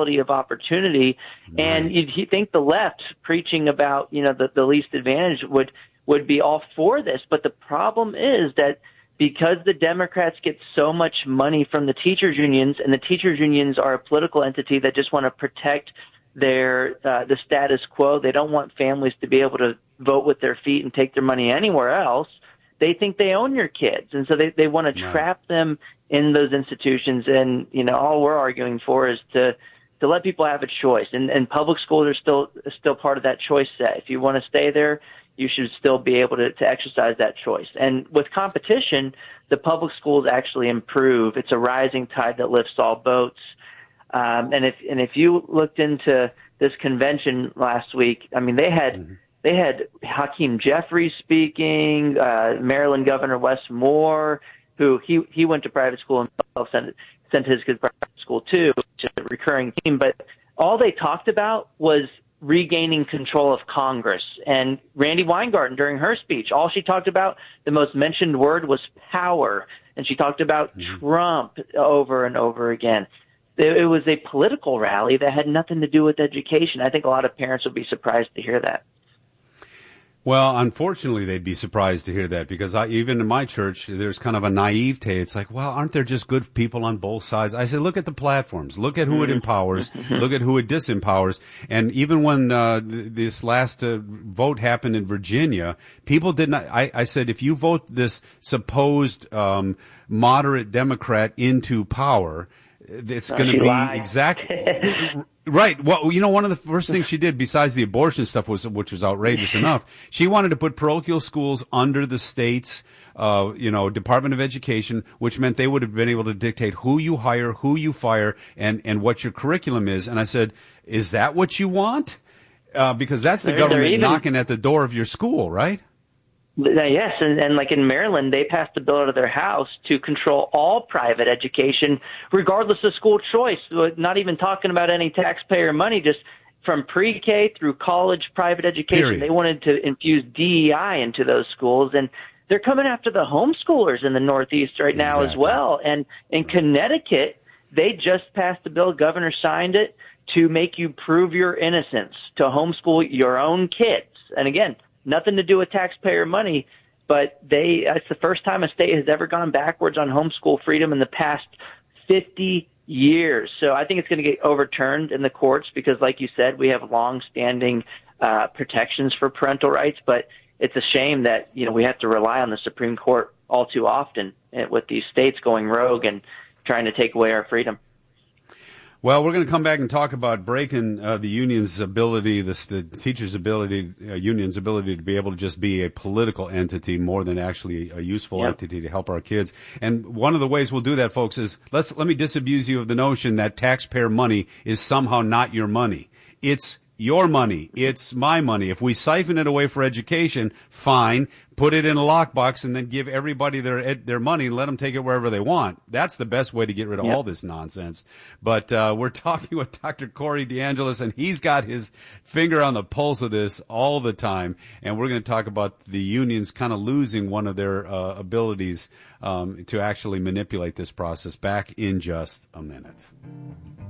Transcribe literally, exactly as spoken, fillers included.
equality of opportunity. Nice. And if you think the left preaching about, you know, the, the least advantaged would, would be all for this. But the problem is that because the Democrats get so much money from the teachers unions, and the teachers unions are a political entity that just want to protect their uh, the status quo. They don't want families to be able to vote with their feet and take their money anywhere else. They think they own your kids, and so they, they want to right. trap them in those institutions. And, you know, all we're arguing for is to to let people have a choice. And, and public schools are still still part of that choice set. If you want to stay there, you should still be able to, to exercise that choice. And with competition, the public schools actually improve. It's a rising tide that lifts all boats. Um, and if and if you looked into this convention last week, I mean, they had mm-hmm. they had Hakeem Jeffries speaking, uh, Maryland Governor Wes Moore, who he he went to private school himself, sent sent his kids to private school too, which is a recurring theme. But all they talked about was regaining control of Congress. And Randi Weingarten, during her speech, all she talked about, the most mentioned word was power. And she talked about mm-hmm. Trump over and over again. It was a political rally that had nothing to do with education. I think a lot of parents would be surprised to hear that. Well, unfortunately, they'd be surprised to hear that, because I, even in my church, there's kind of a naivete. It's like, well, aren't there just good people on both sides? I say, look at the platforms. Look at who it empowers. Look at who it disempowers. And even when uh, th- this last uh, vote happened in Virginia, people did not. I, I said, if you vote this supposed um, moderate Democrat into power, it's going to be lied. exactly right. Well, you know, one of the first things she did, besides the abortion stuff, was which was outrageous enough. She wanted to put parochial schools under the state's, uh, you know, Department of Education, which meant they would have been able to dictate who you hire, who you fire, and and what your curriculum is. And I said, is that what you want? Uh, because that's the they're, government they're even- knocking at the door of your school, right? Yes, and, and like in Maryland, they passed a bill out of their House to control all private education, regardless of school choice. Not even talking about any taxpayer money, just from pre-K through college private education. Period. They wanted to infuse D E I into those schools, and they're coming after the homeschoolers in the Northeast right now exactly. as well. And in Connecticut, they just passed a bill, governor signed it, to make you prove your innocence, to homeschool your own kids. And again, nothing to do with taxpayer money, but they, it's the first time a state has ever gone backwards on homeschool freedom in the past fifty years. So I think it's going to get overturned in the courts because, like you said, we have long-standing uh, protections for parental rights, but it's a shame that, you know, we have to rely on the Supreme Court all too often with these states going rogue and trying to take away our freedom. Well, we're going to come back and talk about breaking uh, the union's ability, the, the teachers' ability, uh, union's ability to be able to just be a political entity more than actually a useful yep. entity to help our kids. And one of the ways we'll do that, folks, is let's let me disabuse you of the notion that taxpayer money is somehow not your money. It's your money. It's my money. If we siphon it away for education, fine. Put it in a lockbox and then give everybody their their money and let them take it wherever they want. That's the best way to get rid of yep. all this nonsense. But uh, we're talking with Doctor Corey DeAngelis, and he's got his finger on the pulse of this all the time. And we're going to talk about the unions kind of losing one of their uh, abilities um, to actually manipulate this process. Back in just a minute.